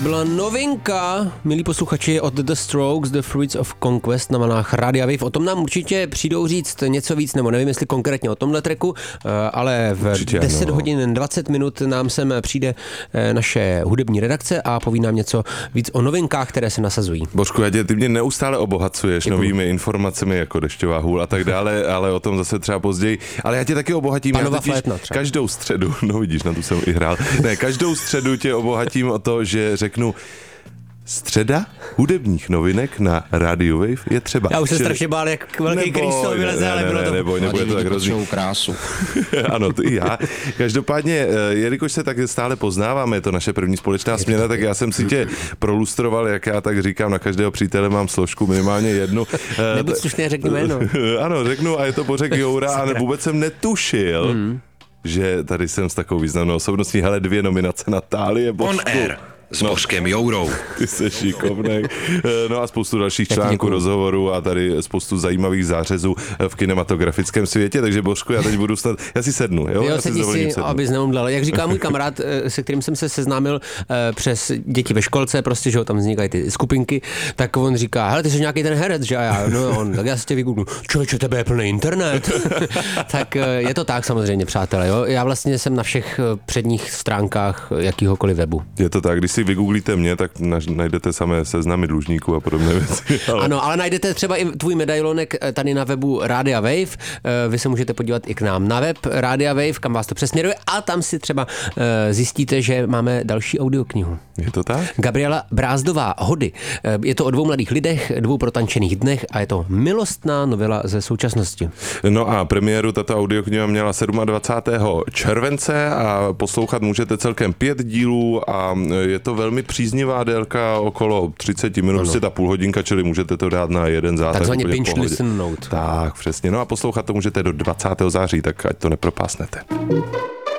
byla novinka, milí posluchači, od The Strokes, The Fruits of Conquest na vlnách Rádia Wave. O tom nám určitě přijdou říct něco víc, nebo nevím, jestli konkrétně o tomhle tracku, ale v určitě 10 hodin 20 minut nám sem přijde naše hudební redakce a poví nám něco víc o novinkách, které se nasazují. Božku, ty mě neustále obohacuješ novými informacemi jako Dešťová hůl a tak dále, ale o tom zase třeba později. Ale já tě taky obohatím. Každou středu, no vidíš, na tu jsem i hrál. Ne, každou středu tě obohatím o to, že řeknu středa hudebních novinek na Radio Wave je třeba. Já už se strašně bál, jak velký Kristo vyleze, ale bylo to... Nebude to tak hrozný. Krásu. Ano, ty i já. Každopádně, jelikož se tak stále poznáváme, je to naše první společná směna, tak já jsem si tě prolustroval, jak já tak říkám, na každého přítele mám složku minimálně jednu. Nebuď slušně, řekni jméno. Ano, řeknu, a je to Bořek Joura a vůbec jsem netušil, že tady jsem s takovou významnou osobností. Hele, 2 nominace Natálie Božku. On Air s Božkem Jourou. Ty jsi šikovnej. No a spoustu dalších článků, rozhovorů a tady spoustu zajímavých zářezů v kinematografickém světě, takže Božku, já teď budu snad, já si sednu, jo? Jo, sedni si, abys neumdlel. Jak říká můj kamarád, se kterým jsem se seznámil přes děti ve školce, prostě, že ho tam vznikají ty skupinky, tak on říká, hele, ty jsi nějaký ten herec, že? A já, tak já si tě vygooglu, člověče, tebe je plný internet. Tak je to tak samozřejmě, přátelé, jo? Já vlastně jsem na všech předních stránkách jakýhokoliv webu. Je to tak, když si vygooglíte mě, tak najdete samé seznamy dlužníků a podobné věci. Ano, ale najdete třeba i tvůj medailonek tady na webu Rádia Wave. Vy se můžete podívat i k nám na web Rádia Wave, kam vás to přesměruje, a tam si třeba zjistíte, že máme další audioknihu. Je to tak? Gabriela Brázdová, Hody. Je to o 2 mladých lidech, 2 protančených dnech a je to milostná novela ze současnosti. No a premiéru tato audiokniha měla 27. července a poslouchat můžete celkem 5 dílů a je to velmi příznivá délka, okolo 30 minut, prostě ta půlhodinka, čili můžete to dát na jeden zátah. Takzvaně binge listen note. Tak, přesně. No a poslouchat to můžete do 20. září, tak ať to nepropásnete.